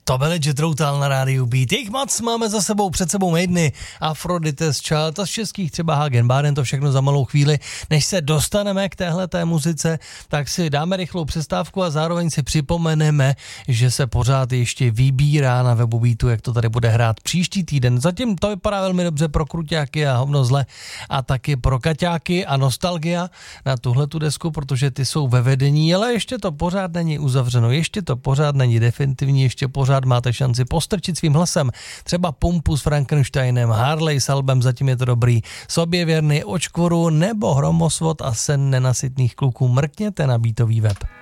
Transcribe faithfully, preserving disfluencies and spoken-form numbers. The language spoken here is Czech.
To byly Jethro Tull na rádiu Beat. Jejich moc máme za sebou, před sebou Maideny, Aphrodite's Child a z českých třeba Hagen Baden, to všechno za malou chvíli. Než se dostaneme k téhleté muzice, tak si dáme rychlou přestávku a zároveň si připomeneme, že se pořád ještě vybírá na webu Beatu, jak to tady bude hrát příští týden. Zatím to vypadá velmi dobře pro kruťáky a hovno zle a taky pro kaťáky a nostalgia na tuhletu desku, protože ty jsou ve vedení, ale ještě to pořád není uzavřeno, ještě to pořád není definitivní, ještě pořád máte šanci postrčit svým hlasem třeba Pumpu s Frankensteinem, Harley s albem Zatím je to dobrý, Sobě věrný, Očkvoru nebo Hromosvod a sen nenasytných kluků. Mrkněte na Beatový web.